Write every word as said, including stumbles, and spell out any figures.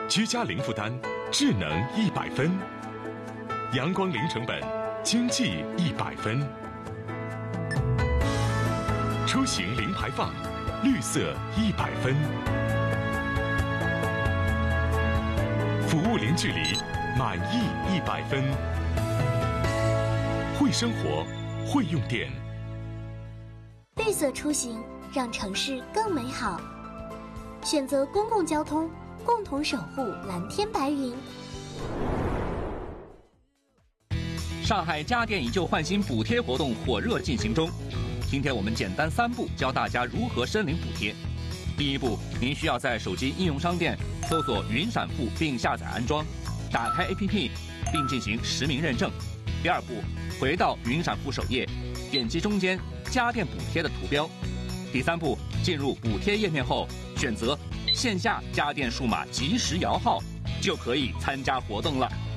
居家零负担，智能一百分；阳光零成本，经济一百分；出行零排放，绿色一百分；服务零距离，满意一百分。会生活，会用电。 绿色出行，让城市更美好。选择公共交通，共同守护蓝天白云。 上海家电以旧换新补贴活动火热进行中，今天我们简单三步教大家如何申领补贴。第一步，您需要在手机应用商店搜索云闪付并下载安装，打开 A P P 并进行实名认证。第二步，回到云闪付首页，点击中间家电补贴的图标。第三步，进入补贴页面后，选择线下家电数码即时摇号，就可以参加活动了。